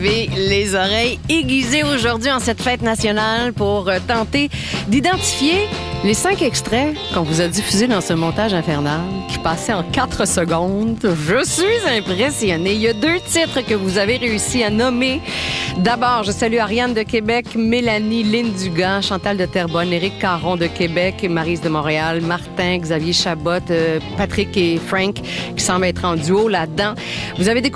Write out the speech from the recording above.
Les oreilles aiguisées aujourd'hui en cette fête nationale pour tenter d'identifier les 5 extraits qu'on vous a diffusés dans ce montage infernal qui passait en 4 secondes. Je suis impressionnée. Il y a 2 titres que vous avez réussi à nommer. D'abord, je salue Ariane de Québec, Mélanie, Lynn Dugas, Chantal de Terrebonne, Éric Caron de Québec, Maryse de Montréal, Martin, Xavier Chabot, Patrick et Frank qui semblent être en duo là-dedans. Vous avez